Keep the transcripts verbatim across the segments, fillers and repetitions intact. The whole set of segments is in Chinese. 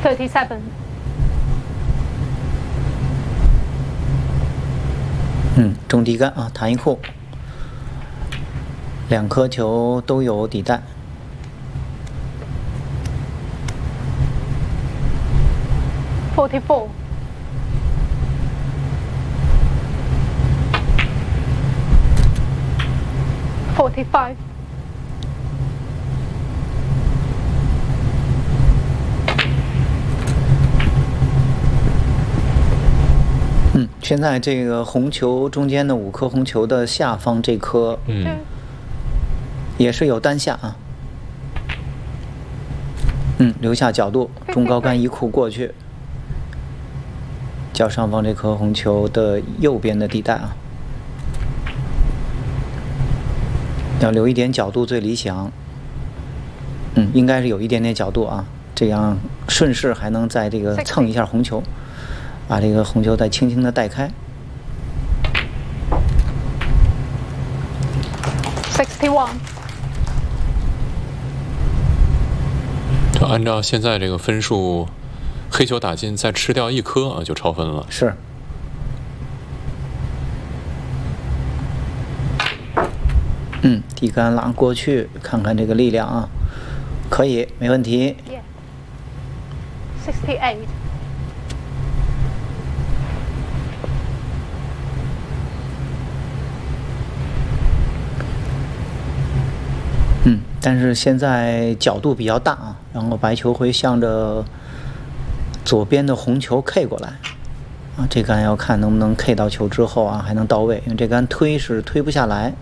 thirty-seven。 嗯，中低杆啊，弹一库，两颗球都有底带。 forty-four。forty-five。 嗯，现在这个红球中间的五颗红球的下方这颗， 嗯， 也是有单下啊。嗯，留下角度，中高杆一库过去，较上方这颗红球的右边的地带啊，要留一点角度最理想。嗯，应该是有一点点角度啊，这样顺势还能在这个蹭一下红球。把这个红球再轻轻的带开。 sixty-one。 就按照现在这个分数，黑球打进再吃掉一颗啊，就超分了。 是。嗯，底杆拉过去，看看这个力量啊，可以，没问题。 Yeah. sixty-eight。 嗯，但是现在角度比较大啊，然后白球会向着左边的红球 K 过来啊，这杆要看能不能 K 到球之后啊还能到位，因为这杆推是推不下来。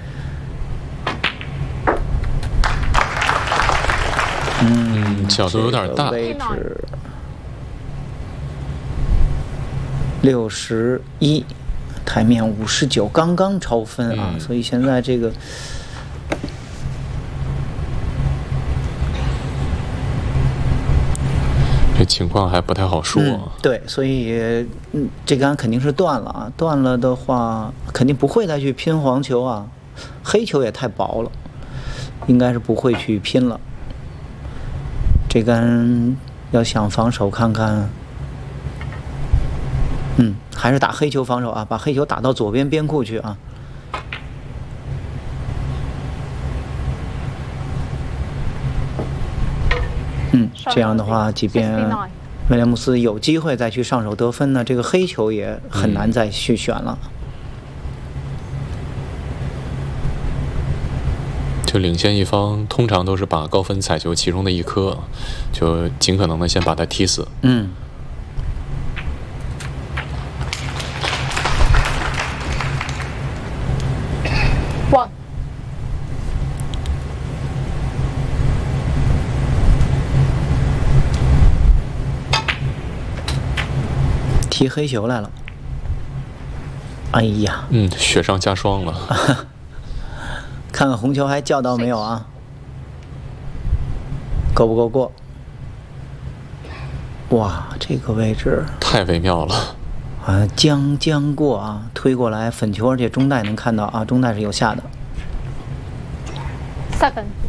嗯， 角度有点大。 位置六十一，台面五十九，刚刚超分啊， 嗯、 所以现在这个。 这情况还不太好说、啊嗯。对，所以嗯，这杆肯定是断了啊！断了的话，肯定不会再去拼黄球啊，黑球也太薄了，应该是不会去拼了。这杆要想防守看看，嗯，还是打黑球防守啊，把黑球打到左边边库去啊。嗯，这样的话，即便威廉姆斯有机会再去上手得分呢，这个黑球也很难再去选了。嗯、 就领先一方通常都是把高分踩球其中的一颗，就尽可能的先把它踢死。 嗯。 One。 踢黑球来了，哎呀， 嗯，雪上加霜了。 看看红球还叫到没有啊？够不够过？哇，这个位置太微妙了啊！将将过啊，推过来粉球，而且中带能看到啊，中带是有下的。 Seven。